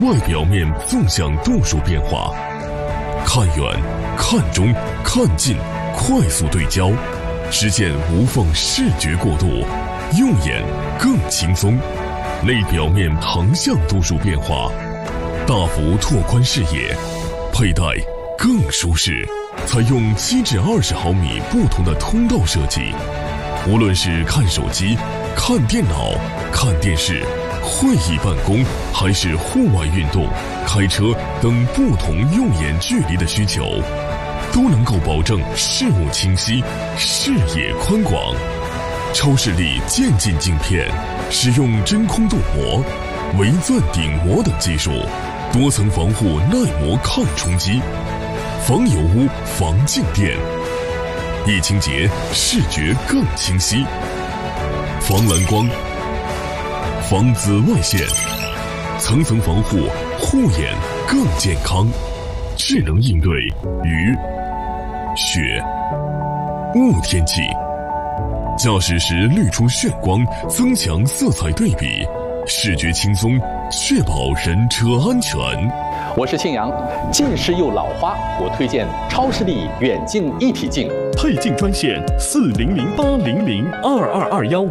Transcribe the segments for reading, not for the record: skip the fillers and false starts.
外表面纵向度数变化，看远、看中、看近，快速对焦，实现无缝视觉过渡，用眼更轻松。内表面横向度数变化，大幅拓宽视野，佩戴更舒适。采用7至20毫米不同的通道设计，无论是看手机、看电脑、看电视、会议办公，还是户外运动、开车等不同用眼距离的需求，都能够保证视物清晰、视野宽广。超视力渐进镜片，使用真空镀膜、微钻顶膜等技术，多层防护耐磨抗冲击，防油污、防静电，一清洁视觉更清晰，防蓝光、防紫外线，层层防护，护眼更健康。智能应对雨、雪、雾天气，驾驶时滤出眩光，增强色彩对比，视觉轻松，确保人车安全。 我是庆阳，近视又老花，我推荐超视力远近一体镜。 配镜专线4008002221。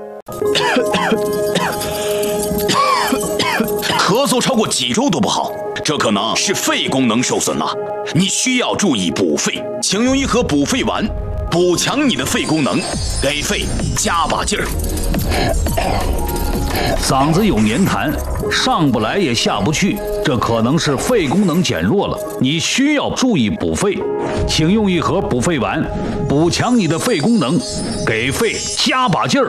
咳嗽超过几周都不好，这可能是肺功能受损了，你需要注意补肺，请用一盒补肺丸，补强你的肺功能，给肺加把劲儿。 嗓子有黏痰，上不来也下不去，这可能是肺功能减弱了，你需要注意补肺，请用一盒补肺丸，补强你的肺功能，给肺加把劲儿。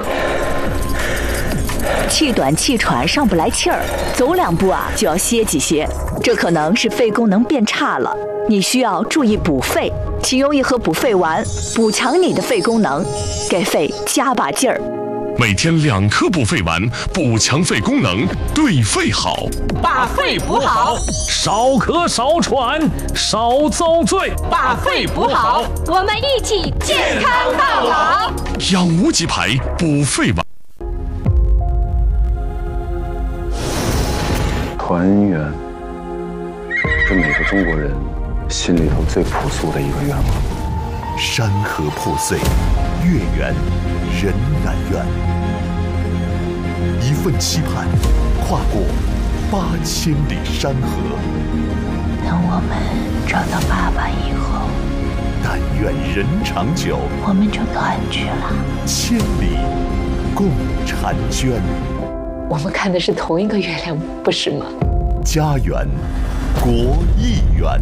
气短气喘上不来气儿，走2步就要歇几歇，这可能是肺功能变差了，你需要注意补肺，请用一盒补肺丸，补强你的肺功能，给肺加把劲儿。 每天2颗补肺丸，补强肺功能，对肺好， 把肺补好， 少咳少喘少遭罪， 把肺补好，我们一起健康到老。 养无极牌补肺丸。 团圆是每个中国人心里头最朴素的一个愿望。 山河破碎，月圆人难圆。一份期盼，跨过8000里山河。 等我们找到爸爸以后， 但愿人长久， 我们就团聚了。 千里共婵娟。 我们看的是同一个月亮，不是吗？ 家园，国亦圆。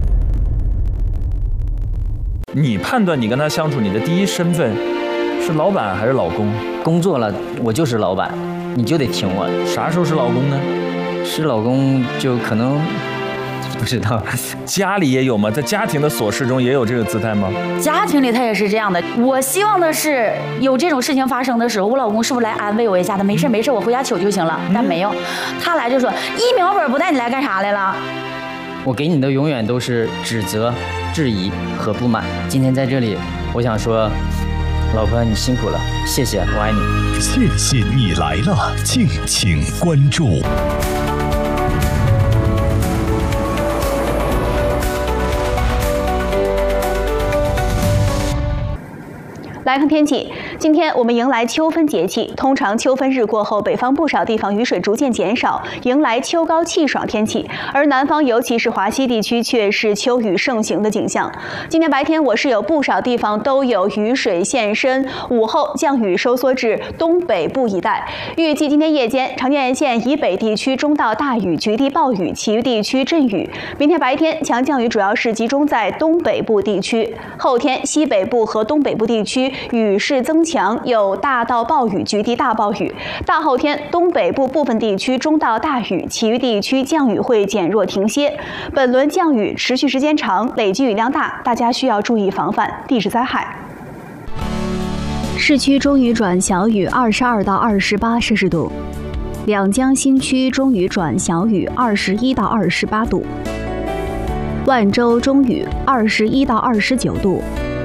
你判断你跟他相处，你的第一身份是老板还是老公？ 工作了，我就是老板，你就得听我。 啥时候是老公呢？ 是老公就可能不知道。 家里也有吗？在家庭的琐事中也有这个姿态吗？ 家庭里他也是这样的。我希望的是有这种事情发生的时候，我老公是不是来安慰我一下的？没事没事，我回家取就行了。但没有，他来就说一秒本不带你来干啥来了？ 我给你的永远都是指责、质疑和不满。今天在这里，我想说，老婆你辛苦了，谢谢，我爱你。 谢谢你来了，敬请关注。 来看天气，今天我们迎来秋分节气，通常秋分日过后，北方不少地方雨水逐渐减少，迎来秋高气爽天气，而南方尤其是华西地区却是秋雨盛行的景象。今天白天我市有不少地方都有雨水现身，午后降雨收缩至东北部一带。预计今天夜间，长江沿线以北地区中到大雨，局地暴雨，其余地区阵雨。明天白天强降雨主要是集中在东北部地区，后天西北部和东北部地区雨势增强，有大到暴雨，局地大暴雨。大后天东北部部分地区中到大雨，其余地区降雨会减弱停歇。本轮降雨持续时间长，累积雨量大，大家需要注意防范地质灾害。市区中雨转小雨22到28摄氏度，两江新区中雨转小雨21到28度，万州中雨21到29度。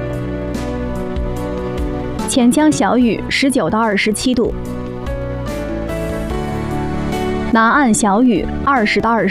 潜江小雨19到27度，南岸小雨20到